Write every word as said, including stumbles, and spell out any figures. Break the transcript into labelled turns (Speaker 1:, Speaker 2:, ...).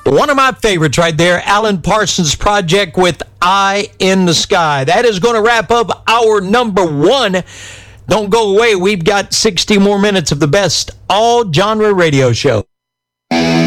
Speaker 1: One of my favorites right there, Alan Parsons Project with Eye in the Sky. That is going to wrap up our number one. Don't go away. We've got sixty more minutes of the best all-genre radio show.